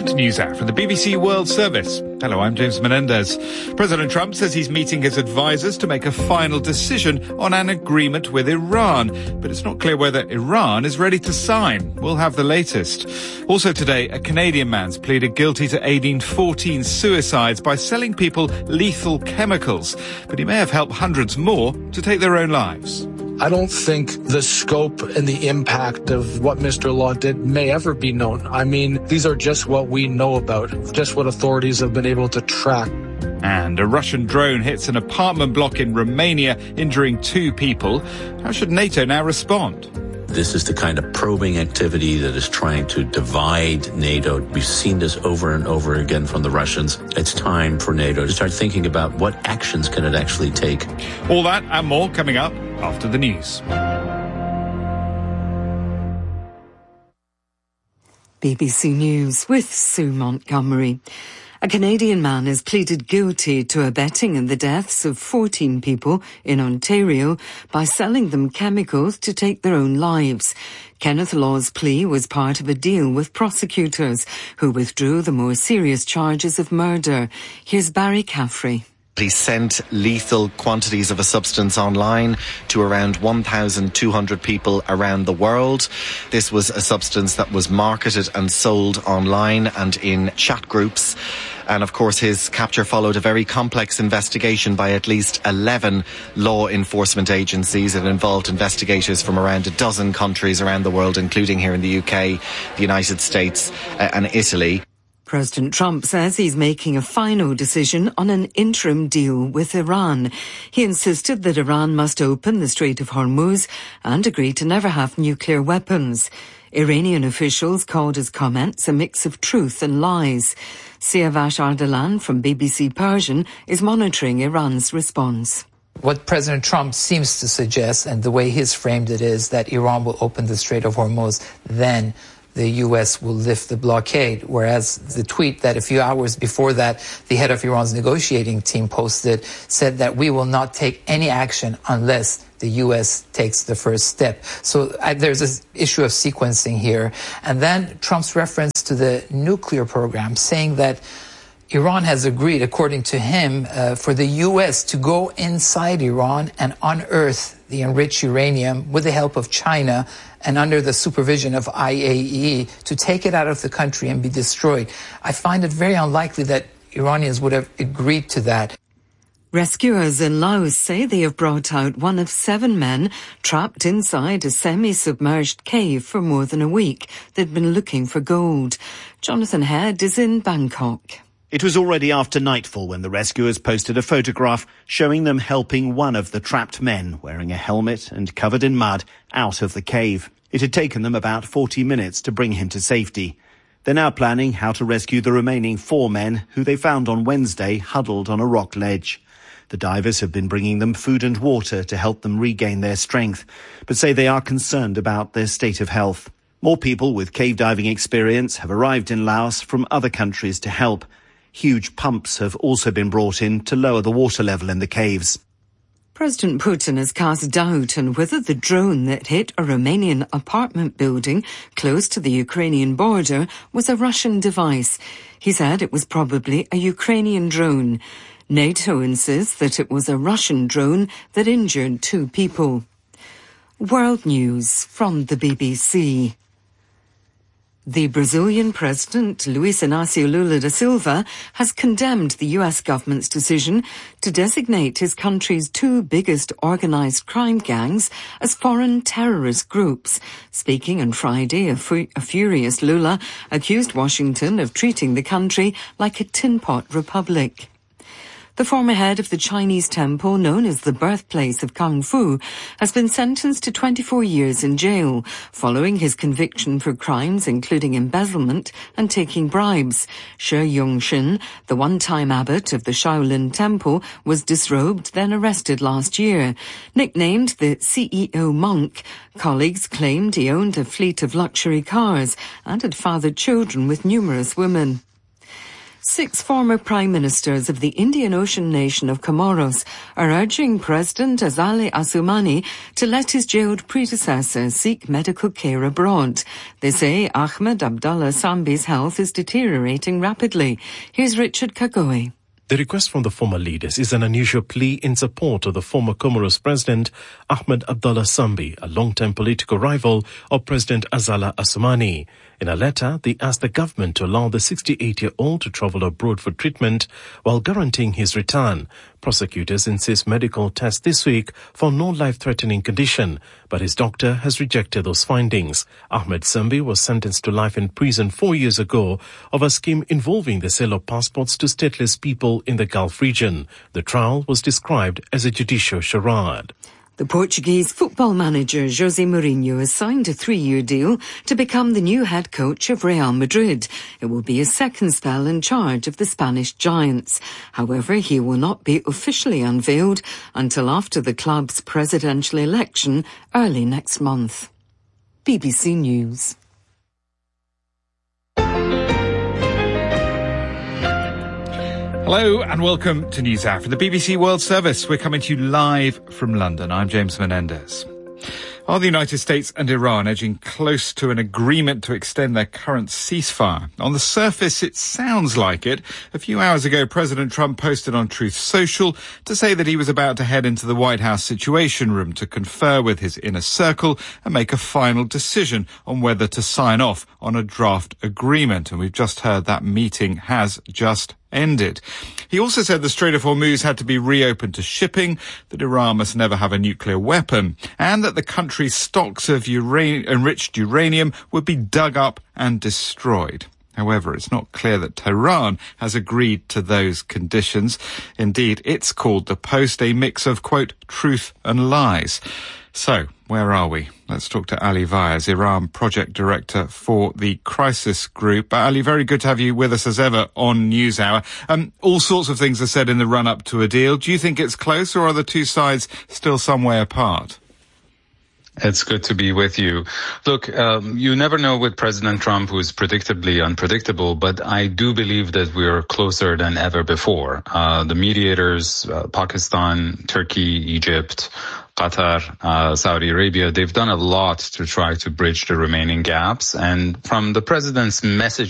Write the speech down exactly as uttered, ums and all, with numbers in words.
Welcome to NewsHour from the B B C World Service. Hello, I'm James Menendez. President Trump says he's meeting his advisors to make a final decision on an agreement with Iran. But it's not clear whether Iran is ready to sign. We'll have the latest. Also today, a Canadian man's pleaded guilty to aiding fourteen suicides by selling people lethal chemicals. But he may have helped hundreds more to take their own lives. I don't think the scope and the impact of what Mister Law did may ever be known. I mean, these are just what we know about, just what authorities have been able to track. And a Russian drone hits an apartment block in Romania, injuring two people. How should NATO now respond? This is the kind of probing activity that is trying to divide NATO. We've seen this over and over again from the Russians. It's time for NATO to start thinking about what actions can it actually take. All that and more coming up after the news. B B C News with Sue Montgomery. A Canadian man has pleaded guilty to abetting in the deaths of fourteen people in Ontario by selling them chemicals to take their own lives. Kenneth Law's plea was part of a deal with prosecutors who withdrew the more serious charges of murder. Here's Barry Caffrey. He sent lethal quantities of a substance online to around one thousand two hundred people around the world. This was a substance that was marketed and sold online and in chat groups. And of course, his capture followed a very complex investigation by at least eleven law enforcement agencies. It involved investigators from around a dozen countries around the world, including here in the U K, the United States uh, and Italy. President Trump says he's making a final decision on an interim deal with Iran. He insisted that Iran must open the Strait of Hormuz and agree to never have nuclear weapons. Iranian officials called his comments a mix of truth and lies. Siavash Ardalan from B B C Persian is monitoring Iran's response. What President Trump seems to suggest, and the way he's framed it, is that Iran will open the Strait of Hormuz, then the U S will lift the blockade, whereas the tweet that a few hours before that the head of Iran's negotiating team posted said that we will not take any action unless the U S takes the first step. So uh, there's this issue of sequencing here. And then Trump's reference to the nuclear program, saying that Iran has agreed, according to him, uh, for the U S to go inside Iran and unearth the enriched uranium with the help of China and under the supervision of I A E A to take it out of the country and be destroyed. I find it very unlikely that Iranians would have agreed to that. Rescuers in Laos say they have brought out one of seven men trapped inside a semi-submerged cave for more than a week. They'd been looking for gold. Jonathan Head is in Bangkok. It was already after nightfall when the rescuers posted a photograph showing them helping one of the trapped men, wearing a helmet and covered in mud, out of the cave. It had taken them about forty minutes to bring him to safety. They're now planning how to rescue the remaining four men who they found on Wednesday huddled on a rock ledge. The divers have been bringing them food and water to help them regain their strength, but say they are concerned about their state of health. More people with cave diving experience have arrived in Laos from other countries to help. Huge pumps have also been brought in to lower the water level in the caves. President Putin has cast doubt on whether the drone that hit a Romanian apartment building close to the Ukrainian border was a Russian device. He said it was probably a Ukrainian drone. NATO insists that it was a Russian drone that injured two people. World News from the B B C. The Brazilian President, Luiz Inácio Lula da Silva, has condemned the U S government's decision to designate his country's two biggest organized crime gangs as foreign terrorist groups. Speaking on Friday, a, fu- a furious Lula accused Washington of treating the country like a tin pot republic. The former head of the Chinese temple known as the birthplace of Kung Fu has been sentenced to twenty-four years in jail following his conviction for crimes including embezzlement and taking bribes. Shi Yongxin, the one-time abbot of the Shaolin Temple, was disrobed, then arrested last year. Nicknamed the C E O monk, colleagues claimed he owned a fleet of luxury cars and had fathered children with numerous women. Six former prime ministers of the Indian Ocean nation of Comoros are urging President Azali Assoumani to let his jailed predecessor seek medical care abroad. They say Ahmed Abdullah Sambi's health is deteriorating rapidly. Here's Richard Kagoe. The request from the former leaders is an unusual plea in support of the former Comoros president, Ahmed Abdullah Sambi, a long-term political rival of President Azali Assoumani. In a letter, they asked the government to allow the sixty-eight-year-old to travel abroad for treatment while guaranteeing his return. Prosecutors insist medical tests this week for no life-threatening condition, but his doctor has rejected those findings. Ahmed Sambi was sentenced to life in prison four years ago of a scheme involving the sale of passports to stateless people in the Gulf region. The trial was described as a judicial charade. The Portuguese football manager José Mourinho has signed a three-year deal to become the new head coach of Real Madrid. It will be his second spell in charge of the Spanish Giants. However, he will not be officially unveiled until after the club's presidential election early next month. B B C News. Hello and welcome to NewsHour from the B B C World Service. We're coming to you live from London. I'm James Menendez. Are the United States and Iran edging close to an agreement to extend their current ceasefire? On the surface, it sounds like it. A few hours ago, President Trump posted on Truth Social to say that he was about to head into the White House Situation Room to confer with his inner circle and make a final decision on whether to sign off on a draft agreement. And we've just heard that meeting has just ended. He also said the Strait of Hormuz had to be reopened to shipping, that Iran must never have a nuclear weapon, and that the country's stocks of ura- enriched uranium would be dug up and destroyed. However, it's not clear that Tehran has agreed to those conditions. Indeed, it's called the post a mix of, quote, truth and lies. So, where are we? Let's talk to Ali Vaez, Iran Project Director for the Crisis Group. Uh, Ali, very good to have you with us as ever on NewsHour. Um, all sorts of things are said in the run-up to a deal. Do you think it's close, or are the two sides still some way apart? It's good to be with you. Look, um, you never know with President Trump, who is predictably unpredictable, but I do believe that we're closer than ever before. Uh, the mediators, uh, Pakistan, Turkey, Egypt, Qatar, uh, Saudi Arabia, they've done a lot to try to bridge the remaining gaps. And from the president's message